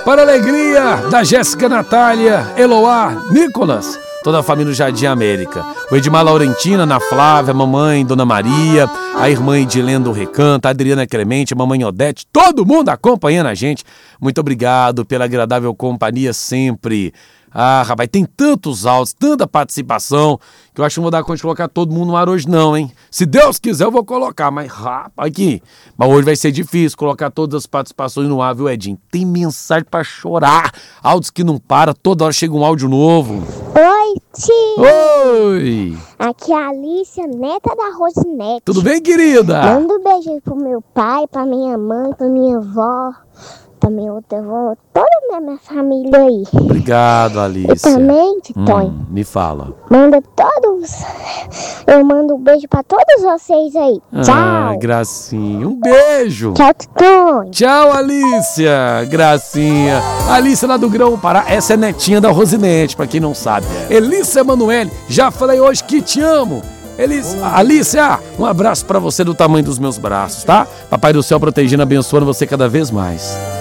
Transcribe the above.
Para a alegria da Jéssica Natália, Eloá, Nicolas, toda a família do Jardim América. O Edmar Laurentina, Ana Flávia, a mamãe Dona Maria, a irmã Edilene do Recanto, a Adriana Clemente, a mamãe Odete, todo mundo acompanhando a gente. Muito obrigado pela agradável companhia sempre. Ah, rapaz, tem tantos áudios, tanta participação, que eu acho que não vou dar conta de colocar todo mundo no ar hoje não, hein? Se Deus quiser eu vou colocar, mas rapaz, aqui. Mas hoje vai ser difícil colocar todas as participações no ar, viu, Edinho? Tem mensagem pra chorar, áudios que não param, toda hora chega um áudio novo. Oi, tio! Oi! Aqui é a Alicia, neta da Rosinete. Tudo bem, querida? Manda um beijo pro meu pai, pra minha mãe, pra minha avó, pra minha outra avó, toda a minha família aí. Obrigado, Alicia. E também, Titonho, Me fala. manda todos. Eu mando um beijo pra todos vocês aí. Tchau. Ah, Gracinha, um beijo. Tchau, Titonho. Tchau, Alicia. Gracinha. Alicia lá do Grão Pará. Essa é netinha da Rosinete, pra quem não sabe. Elissa Emanuele, já falei hoje que te amo. Alicia, um abraço pra você do tamanho dos meus braços, tá? Papai do céu protegendo, abençoando você cada vez mais.